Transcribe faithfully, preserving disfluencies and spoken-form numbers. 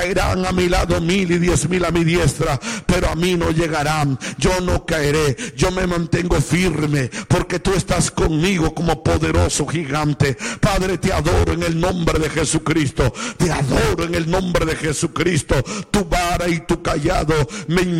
Caerán a mi lado mil y diez mil a mi diestra, pero a mí no llegarán. Yo no caeré, yo me mantengo firme, porque tú estás conmigo como poderoso gigante. Padre, te adoro en el nombre de Jesucristo. Te adoro en el nombre de Jesucristo. Tu vara y tu callado me